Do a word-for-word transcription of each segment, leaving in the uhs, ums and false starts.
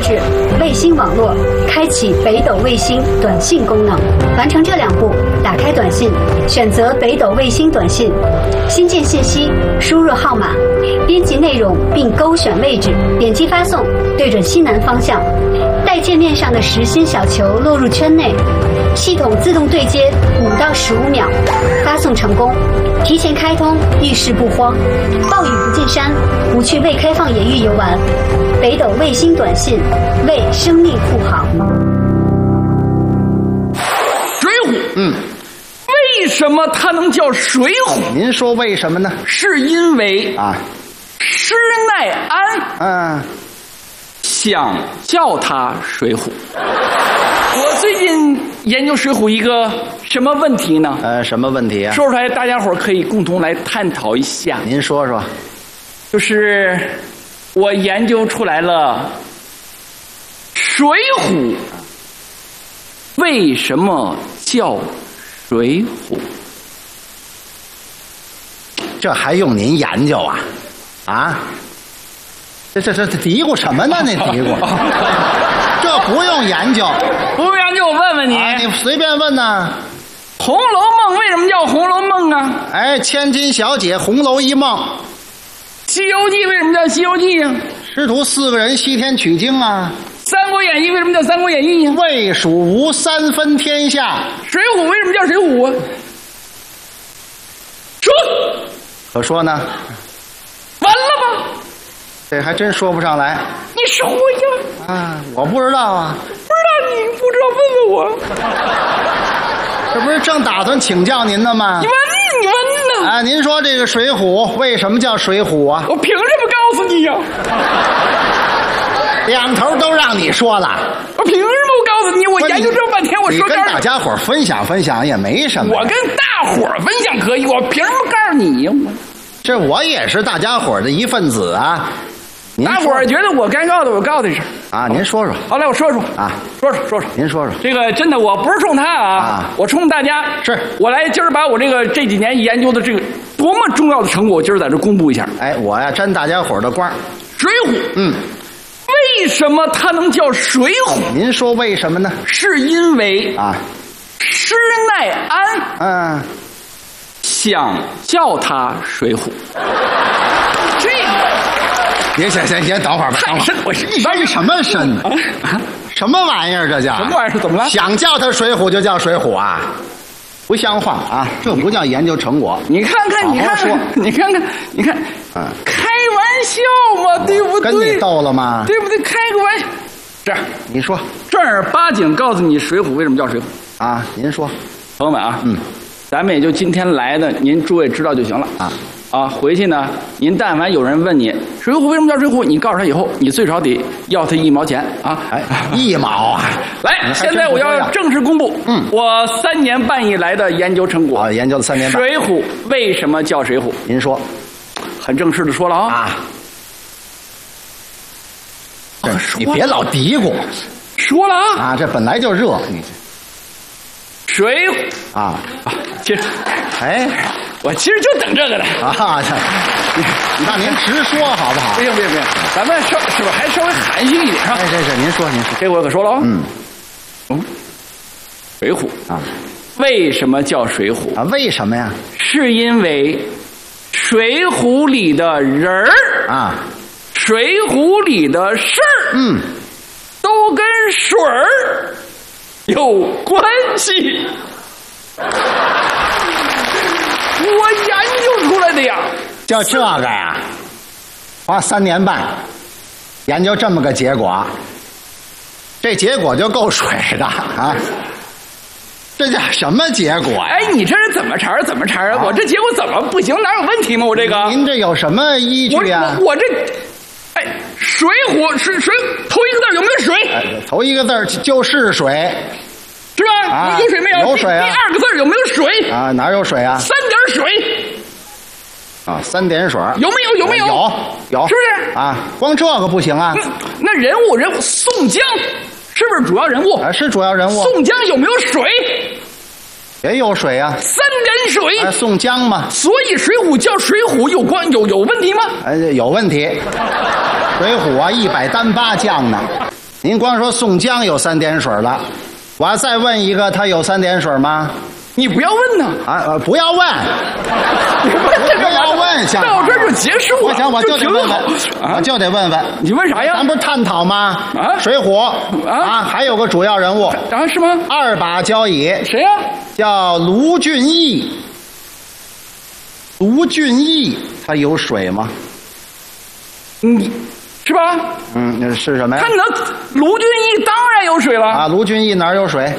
置卫星网络，开启北斗卫星短信功能。完成这两步，打开短信，选择北斗卫星短信，新建信息，输入号码，编辑内容并勾选位置，点击发送，对准西南方向。待界面上的实心小球落入圈内，系统自动对接五到十五秒，发送成功。提前开通，遇事不慌，暴雨不进山，不去未开放野域游玩。北斗卫星短信，为生命护航。 水浒， 嗯， 为什么它能叫水浒？ 您说为什么呢？ 是因为啊， 施耐庵嗯， 想叫它水浒。我最近研究水浒一个什么问题呢？ 呃，什么问题啊？ 说出来，大家伙儿可以共同来探讨一下。 您说说。 就是我研究出来了，水浒为什么叫水浒？ 这还用您研究啊？啊？这这这嘀咕什么呢？那嘀咕，这不用研究。 不用研究，我问问你， 啊、你随便问呐。 《红楼梦》为什么叫《红楼梦》啊？ 哎，千金小姐红楼一梦。《 西游记》为什么叫《西游记》啊？ 师徒四个人西天取经啊。 《三国演义》为什么叫《三国演义》啊？ 魏蜀吴三分天下。 《水浒》为什么叫《水浒》啊？说， 可说呢？ 完了吧？ 这还真说不上来。 你说呀？ 啊，我不知道啊。 不知道你不知道，问问我。 这不是正打算请教您呢吗？ 你问你问呢？ 啊，您说这个水浒为什么叫水浒啊？ 我凭什么告诉你呀？ 两头都让你说了。 我凭什么我告诉你？我研究这么半天，我说跟大家伙分享分享也没什么。 我跟大伙分享可以，我凭什么告诉你呀？我这我也是大家伙的一份子啊。 大伙儿觉得我该告的，我告的是啊。您说说。 好，来我说说啊， 说说说说。 您说说。 这个真的，我不是冲他啊， 啊我冲大家。 是我来今儿把我这个这几年研究的这个多么重要的成果，我今儿在这公布一下。 哎，我呀沾大家伙的光。 水浒， 嗯， 为什么它能叫水浒？ 您说为什么呢？ 是因为啊， 施耐庵嗯， 想叫它水浒。这个。 别行行行，等会儿吧，等会儿。 我是一般是什么身呢？啊，什么玩意儿？这叫什么玩意儿？怎么了？ 想叫它水浒就叫水浒啊？不像话啊！这不叫研究成果。 你看看，你看看，你看看，你看， 嗯， 开玩笑嘛，对不对？ 跟你逗了吗？ 对不对？开个玩笑。这样， 你说正儿八经告诉你水浒为什么叫水浒啊？您说， 朋友们啊， 嗯， 咱们也就今天来的，您诸位知道就行了啊。啊，回去呢，您但凡有人问你水浒为什么叫水浒，你告诉他以后，你最少得要他一毛钱啊！ 哎，一毛啊！ 来，现在我要正式公布， 嗯， 我三年半以来的研究成果啊，研究了三年半。 水浒为什么叫水浒？ 您说， 很正式的说了啊！ 啊，哦、你别老嘀咕， 说了啊！ 啊，这本来就热，你水浒啊啊，其实， 哎。 我其实就等这个的啊！那您直说好不好？ 不行不行不行，咱们稍是不是还稍微含蓄一点啊？ 哎，这是您说您说， 这我可说了啊。 嗯， 嗯，水浒啊， 为什么叫水浒啊？为什么呀？ 是因为水浒里的人儿啊， 水浒里的事儿， 嗯， 都跟水儿有关系。我研究出来的呀， 就这个呀，花三年半研究这么个结果，这结果就够水的啊！这叫什么结果呀？ 哎，你这是怎么茬怎么茬啊？我这结果怎么不行？哪有问题吗？我这个， 您这有什么依据呀？ 我我这，哎，水浒水水头一个字有没有水？ 哎、头一个字就是水。 是吧？ 啊、 有水没有？ 有水啊！ 第二个字有没有水？ 啊，哪有水啊？ 三点水。 啊，三点水。 有没有？有没有？ 有有， 是不是？ 啊，光这个不行啊。 那, 那人物人物宋江是不是主要人物？ 啊，是主要人物。 宋江有没有水？ 也有水啊。 三点水。 啊，宋江嘛。 所以水浒叫水浒有关有有问题吗？ 哎，有问题。水浒啊，一百单八将呢。 您光说宋江有三点水了，我要再问一个，他有三点水吗？ 你不要问呢啊，呃，不要问，不要问，行， 到这儿就结束了。 我想我就得问问， 啊、 我就得问问， 你问啥呀？ 咱不是探讨吗？ 啊， 水浒啊啊，还有个主要人物啊，是吗？ 二把交椅， 谁呀、啊？ 叫卢俊义。卢俊义他有水吗？ 你是吧？ 嗯，那是什么呀？ 他能，卢俊义当然有水了啊！卢俊义哪儿有水？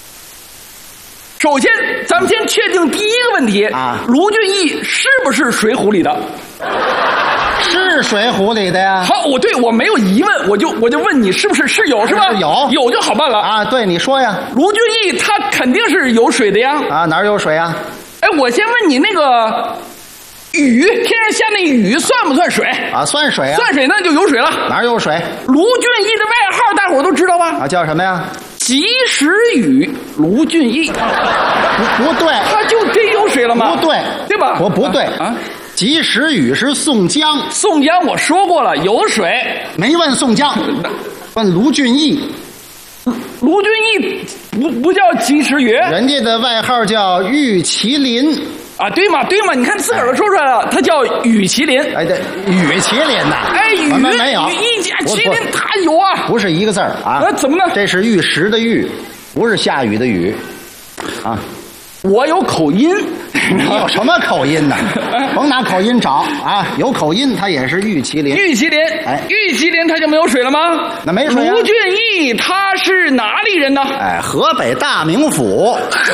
首先，咱们先确定第一个问题啊， 卢俊义是不是《水浒》里的？ 是《水浒》里的呀。 好，我对我没有疑问，我就我就问你是不是是有是吧？ 有有就好办了啊！对，你说呀。 卢俊义他肯定是有水的呀。 啊，哪儿有水啊？ 哎，我先问你那个雨，天上下那雨算不算水？ 啊，算水啊。 算水那就有水了。 哪儿有水？ 卢俊义的外号大伙都知道吧？ 啊，叫什么呀？ 及时雨卢俊义。 不不对， 他就真有水了吗？ 不对， 对吧？ 我不对啊。 及时雨是宋江， 宋江我说过了有水， 没问宋江，问卢俊义。 卢俊义不不叫及时雨， 人家的外号叫玉麒麟啊，对嘛对嘛，你看自个儿都说出来了，他叫雨麒麟。 哎，对，雨麒麟呐， 哎，雨我们没有， 雨一加麒麟，他有啊， 不是一个字儿啊。 那怎么呢？ 这是玉石的玉，不是下雨的雨，啊。 我有口音， 你有什么口音呢？甭拿口音找啊！有口音，他也是玉麒麟。 玉麒麟， 哎， 玉麒麟他就没有水了吗？ 那没水啊。 卢俊义他是哪里人呢？ 哎，河北大名府。 河，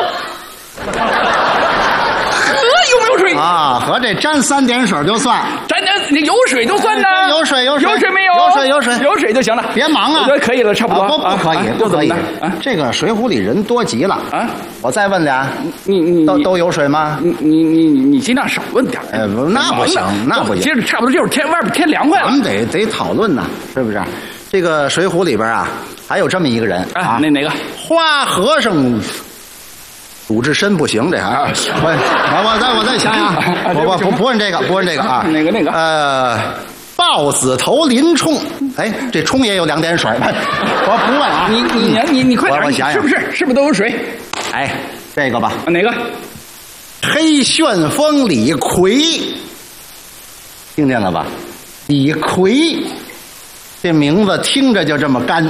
河有没有水啊？河这沾三点水就算， 沾点你有水就算呢。 有水有水有水没有？ 有水有水有水就行了。 别忙啊！ 我觉得可以了，差不多。 啊、不不可以， 啊、 不可以啊！ 这个《水浒》里人多极了啊！ 我再问俩， 你你都都有水吗？ 你你你你尽量少问点。 哎，不，那不行，那不行。 接着差不多就是天外边天凉快了， 咱们得得讨论呐，是不是？这个《水浒》里边啊，还有这么一个人啊， 那哪个？ 花和尚。鲁智深不行，这还我我我再我再想想，我我不不问这个，不问这个啊。 哪个哪个？ 呃，豹子头林冲，哎，这冲也有两点水，我不问啊。 你你你你快点， 我想想， 是不是是不是都有水？ 哎，这个吧。 哪个？ 黑旋风李逵，听见了吧？李逵，这名字听着就这么干。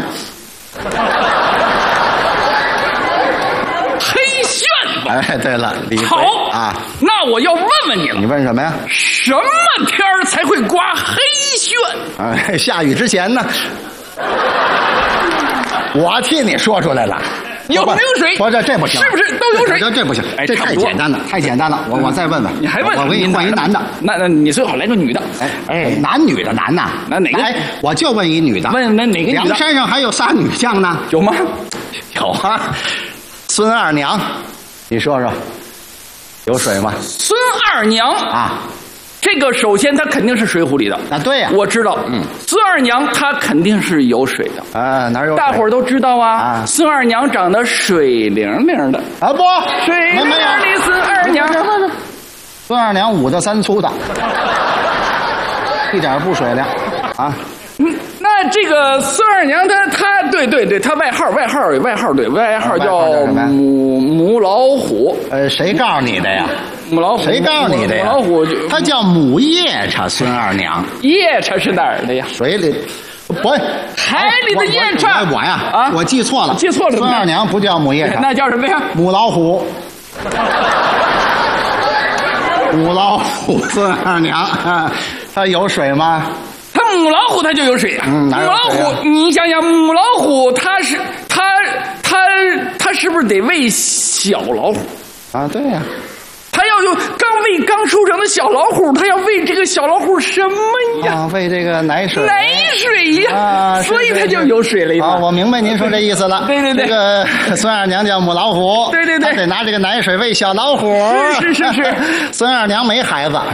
哎，对了，李逵好啊， 那我要问问你了， 你问什么呀？ 什么天儿才会刮黑旋？ 哎，下雨之前呢，我替你说出来了。 有没有水？ 不，这这不行， 是不是都有水？ 这这不行， 哎， 这太简单了，太简单了。我我再问问， 你还问？ 我给你换一男的。 那那你最好来个女的。 哎哎，男女的男呐？ 那哪个？ 哎，我就问一女的。 问那哪个女的？ 梁山上还有仨女将呢？ 有吗？ 有啊，孙二娘。你说说，有水吗？ 孙二娘啊， 这个首先她肯定是《水浒》里的啊，对呀、啊， 我知道。嗯，孙二娘她肯定是有水的啊，哪有？ 大伙儿都知道啊。 啊， 孙二娘长得水灵灵的啊，不， 水灵灵的孙二娘。 孙二娘五大三粗的，一点不水灵啊。 嗯，那这个孙二娘她她对对对，她外号外号外号对外号叫母母老虎。 呃，谁告诉你的呀？ 母老虎。 谁告诉你的呀？ 母老虎就她叫母夜叉孙二娘。 夜叉是哪儿的呀？ 水里。不， 海里的夜叉。 我呀啊， 我记错了， 记错了。 孙二娘不叫母夜叉， 那叫什么呀？ 母老虎。母老虎孙二娘啊，她有水吗？ 它母老虎它就有水呀、啊。 嗯，哪有水啊、 母老虎，你想想，母老虎它是它它它是不是得喂小老虎啊？对呀、啊， 它要有刚喂刚出生的小老虎，它要喂这个小老虎什么呀？ 啊，喂这个奶水。 奶水呀， 啊， 所以它就有水了。 啊，我明白您说这意思了。 对对对， 这个孙二娘叫母老虎。 对对对， 得拿这个奶水喂小老虎。 是是是是， 孙二娘没孩子。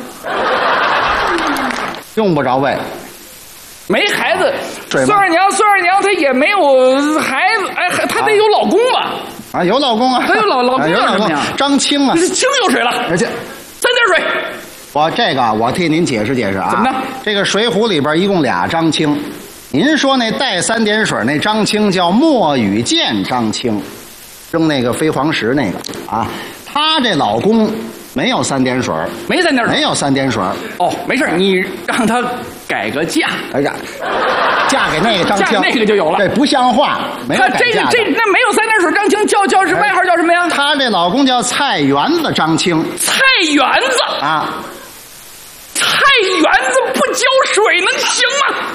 用不着喂， 没孩子。孙二娘，孙二娘她也没有孩子，哎，她得有老公吧？ 啊，有老公啊， 她有老老公有老公，张青啊， 青有水了， 而且三点水。 我这个我替您解释解释啊。 怎么呢？ 这个《水浒》里边一共俩张青， 您说那带三点水那张青叫墨雨剑张青，扔那个飞黄石那个啊，她这老公没有三点水， 没三点水， 没有三点水。 哦，没事，你让他改个嫁。 哎呀，嫁给那个张青， 嫁那个就有了。 这不像话，没有他改嫁的。 这个这那没有三点水张青，叫叫是外号叫什么呀？ 她这老公叫菜园子张青。 菜园子啊， 菜园子不浇水能行吗？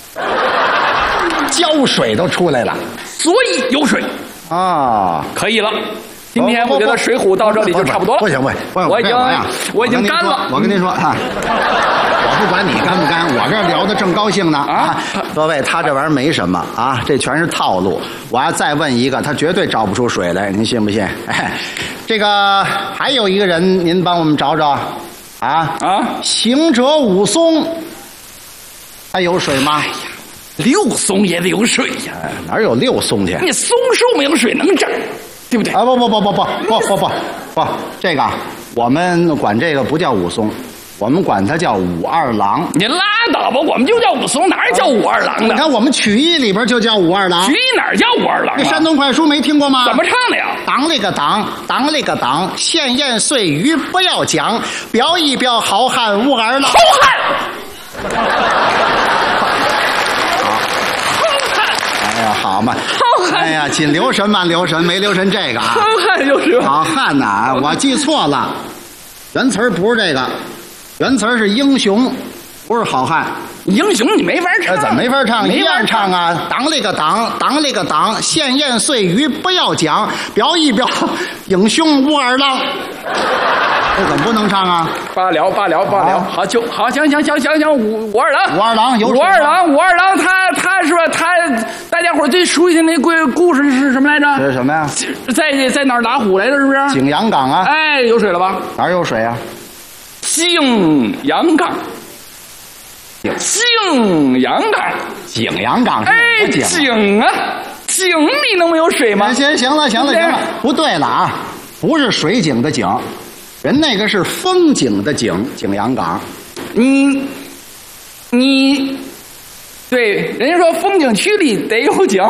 浇水都出来了， 所以有水啊， 可以了。今天我觉得《水浒》到这里就差不多了。 不行不行， 我已经我已经干了。 我跟您说啊，我不管你干不干，我这聊得正高兴呢啊！各位，他这玩意儿没什么啊，这全是套路。我要再问一个，他绝对找不出水来，您信不信？哎，这个还有一个人，您帮我们找找啊啊！行者武松，他有水吗？ 六松也得有水呀， 哪有六松去？ 你松树没有水能长，对不对？ 啊不不不不不不不不不，这个我们管这个不叫武松，我们管它叫武二郎。 你拉倒吧，我们就叫武松，哪儿叫武二郎的？ 你看我们曲艺里边就叫武二郎。 曲艺哪儿叫武二郎？ 那山东快书没听过吗？ 怎么唱的呀？ 当了个当，当了个当，闲言碎语不要讲，标一标好汉武二郎。 好汉。 哎呀，好嘛！ 好汉！ 哎呀，仅留神慢留神，没留神这个啊！ 好汉就是好汉呐！我记错了，原词儿不是这个，原词儿是英雄，不是好汉。 英雄你没法唱， 怎么没法唱？ 一样唱啊！当了个当，当了个当，闲言碎语不要讲，标一标英雄武二郎。这怎么不能唱啊？ 罢了罢了罢了，好就好，行行行行行，武武二郎， 武二郎有武二郎，武二郎，他他是吧？他大家伙最熟悉那故故事是什么来着？ 是什么呀？ 在在哪儿打虎来着？是不是？ 景阳冈啊！ 哎，有水了吧？ 哪儿有水啊？ 景阳冈。景阳冈， 景阳冈是哎，景啊，景里能没有水吗？ 行行了行了行了，不对了啊，不是水井的井，人那个是风景的景，景阳冈。 你你对，人家说风景区里得有景。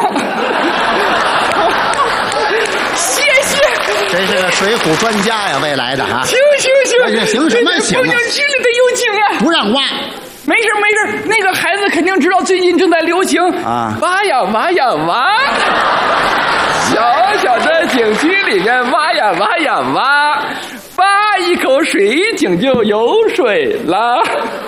谢谢， 这是个水浒专家呀，未来的啊。 行行行， 哎呀，行什么行啊？ 风景区里得有景啊， 不让挖。 没事没事，那个孩子肯定知道最近正在流行啊， 挖呀挖呀挖，小小的景区里面挖呀挖呀挖，挖一口水井就有水了。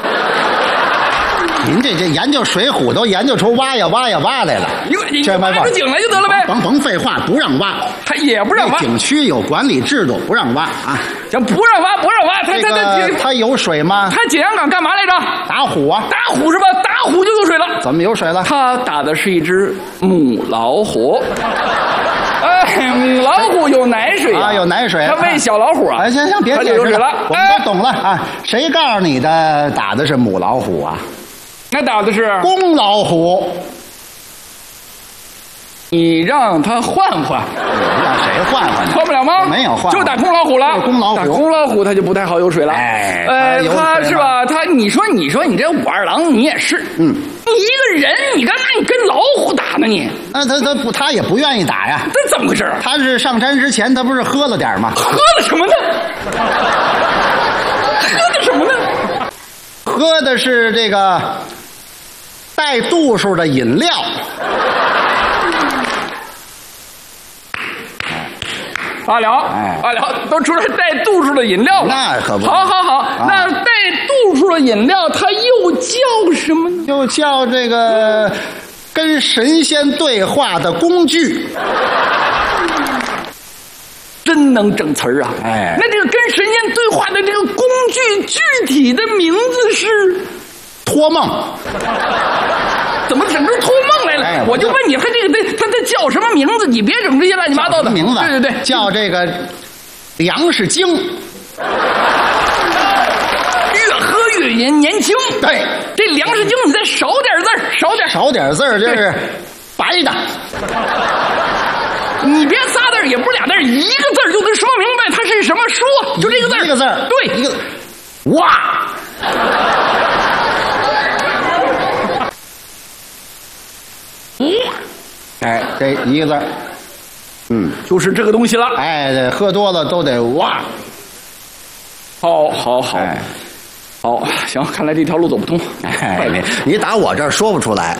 您这这研究水浒都研究出挖呀挖呀挖来了， 你这挖出井来就得了呗。 甭甭废话，不让挖， 他也不让挖。 景区有管理制度，不让挖啊。 行，不让挖，不让挖。他他他他有水吗？ 他景阳冈干嘛来着？ 打虎啊！ 打虎是吧？打虎就有水了。 怎么有水了？ 他打的是一只母老虎。哎，母老虎有奶水啊，有奶水。 他喂小老虎啊。 哎，行行，别解释了， 我们都懂了啊。谁告诉你的打的是母老虎啊？ 那打的是公老虎。 你让他换换， 让谁换换？ 换不了吗？ 没有换， 就打公老虎了。 公老虎， 打公老虎他就不太好有水了。 哎， 呃，他是吧？他，你说，你说，你这武二郎你也是，嗯，你一个人，你干嘛你跟老虎打呢？你那他他不，他也不愿意打呀。 这怎么回事？ 他是上山之前，他不是喝了点吗？ 喝了什么呢？喝的什么呢？ 喝的是这个带度数的饮料。 罢了，罢了，都出来带度数的饮料了。 那可不。 好好好，啊、那带度数的饮料，它又叫什么呢？ 又叫这个跟神仙对话的工具。 真能整词儿啊！ 哎， 那这个跟神仙对话的这个工具，具体的名字是托梦。 怎么整出托梦来了？哎、我就问你，他这个他他叫什么名字？你别整这些乱七八糟的名字。 对对对， 叫这个粮食精。 越喝越年年轻。 对， 这粮食精你再少点字儿，少点少点字儿，这是白的。 你别仨字儿，也不是俩字儿，一个字儿就能说明白它是什么说，就这个字儿。 一个字儿， 对， 一个哇。 哎，这一个字儿，嗯， 就是这个东西了。 哎，这喝多了都得哇。 好，好，好， 哎好，行，看来这条路走不通。 哎，你你打我这儿说不出来。